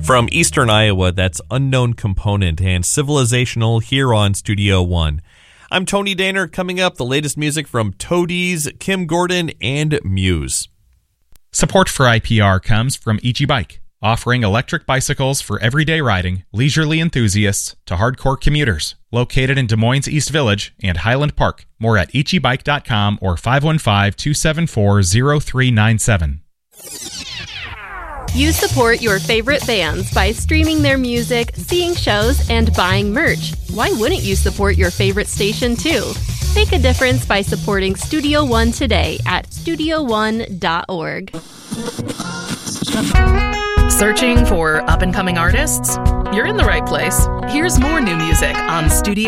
From Eastern Iowa, that's Unknown Component and Civilizational here on Studio One. I'm Tony Danner. Coming up, the latest music from Toadies, Kim Gordon, and Muse. Support for IPR comes from EG Bike, offering electric bicycles for everyday riding, leisurely enthusiasts to hardcore commuters. Located in Des Moines East Village and Highland Park. More at egbike.com or 515-274-0397. You support your favorite bands by streaming their music, seeing shows, and buying merch. Why wouldn't you support your favorite station too? Make a difference by supporting Studio One today at studioone.org. Searching for up-and-coming artists? You're in the right place. Here's more new music on Studio